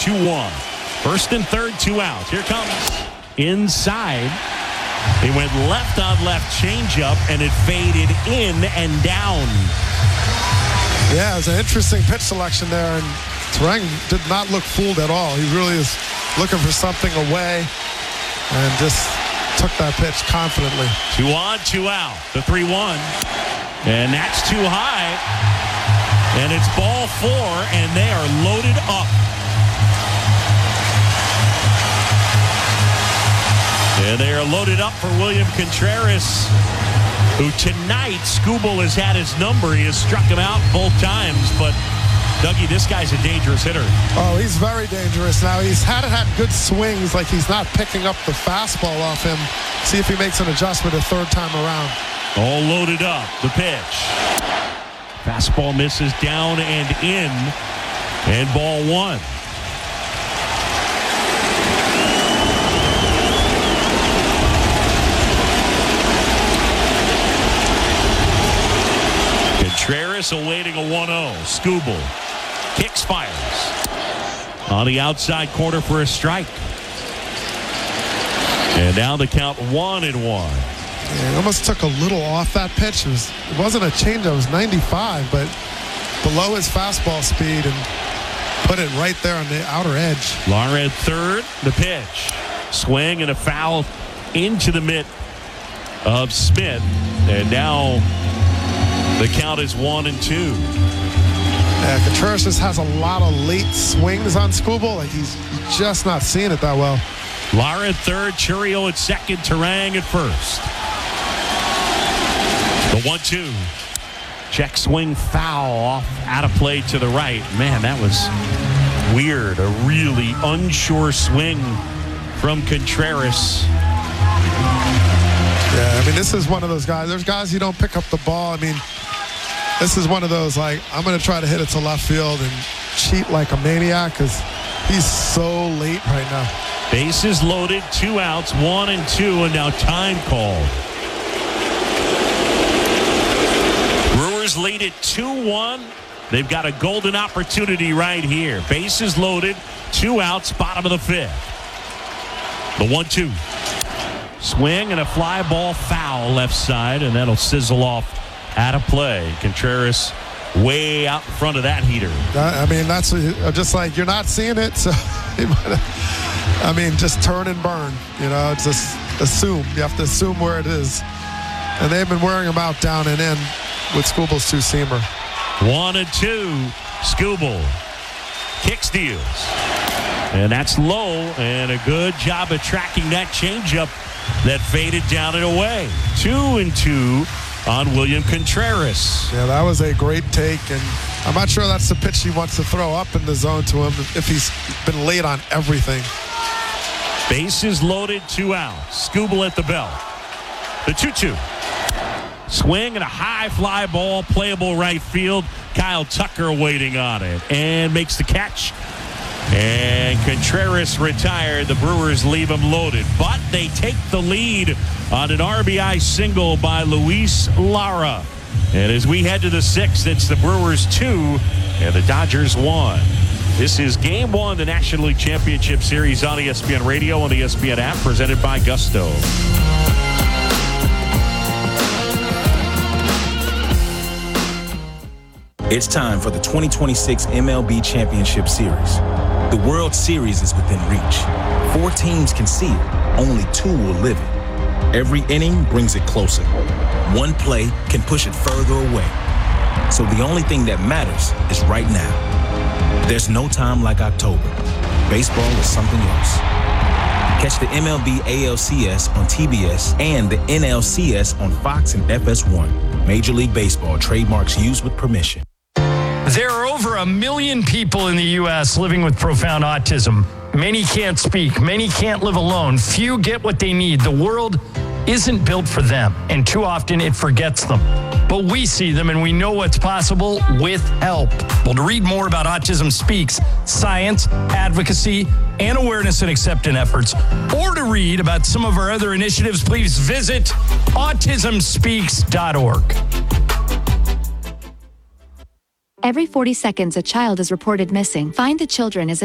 2-1. First and third, 2 outs. Here comes inside. He went left on left changeup, and it faded in and down. Yeah, it was an interesting pitch selection there, and Turang did not look fooled at all. He really is looking for something away and just took that pitch confidently. 2 on, 2 out. The 3-1. And that's too high. And it's ball 4, and they are loaded up. And they are loaded up for William Contreras, who tonight, Skubal has had his number. He has struck him out both times, but Dougie, this guy's a dangerous hitter. Oh, he's very dangerous. Now, he's had good swings, like he's not picking up the fastball off him. See if he makes an adjustment a third time around. All loaded up. The pitch. Fastball misses down and in, and ball 1. Contreras awaiting a 1-0. Skubal kicks, fires on the outside corner for a strike. And now the count 1-1. Yeah, it almost took a little off that pitch. It wasn't a changeup. It was 95, but below his fastball speed and put it right there on the outer edge. Lara at third. The pitch. Swing and a foul into the mitt of Smith. And now the count is 1-2. Yeah, Contreras just has a lot of late swings on Skubal. Like he's just not seeing it that well. Lara at third, Chourio at second, Turang at first. The 1-2. Check swing foul off out of play to the right. Man, that was weird. A really unsure swing from Contreras. Yeah, I mean, this is one of those guys. There's guys you don't pick up the ball. I mean, this is one of those, like, I'm going to try to hit it to left field and cheat like a maniac because he's so late right now. Bases loaded, 2 outs, 1-2, and now time called. Brewers lead it 2-1. They've got a golden opportunity right here. Bases loaded, 2 outs, bottom of the 5th. The 1-2. Swing and a fly ball foul left side, and that'll sizzle off out of play. Contreras way out in front of that heater. I mean, that's just like you're not seeing it, so I mean, just turn and burn. You know, just assume. You have to assume where it is. And they've been wearing him out down and in with Skubal's 2-seamer. 1-2. Skubal kick steals. And that's low, and a good job of tracking that changeup that faded down and away. 2-2 on William Contreras. Yeah, that was a great take, and I'm not sure that's the pitch he wants to throw up in the zone to him if he's been late on everything. Bases loaded, 2 outs. Skubal at the belt. The 2-2. Swing and a high fly ball, playable right field. Kyle Tucker waiting on it and makes the catch. And Contreras retired. The Brewers leave him loaded, but they take the lead on an RBI single by Luis Lara. And as we head to the 6th, it's the Brewers 2 and the Dodgers 1. This is Game 1 of the National League Championship Series on ESPN Radio and the ESPN app, presented by Gusto. It's time for the 2026 MLB Championship Series. The World Series is within reach. 4 teams can see it. Only 2 will live it. Every inning brings it closer. One play can push it further away. So the only thing that matters is right now. There's no time like October. Baseball is something else. Catch the MLB ALCS on TBS and the NLCS on Fox and FS1. Major League Baseball trademarks used with permission. There are over 1 million people in the U.S. living with profound autism. Many can't speak. Many can't live alone. Few get what they need. The world isn't built for them, and too often it forgets them. But we see them, and we know what's possible with help. Well, to read more about Autism Speaks, science, advocacy, and awareness and acceptance efforts, or to read about some of our other initiatives, please visit autismspeaks.org. Every 40 seconds, a child is reported missing. Find the children as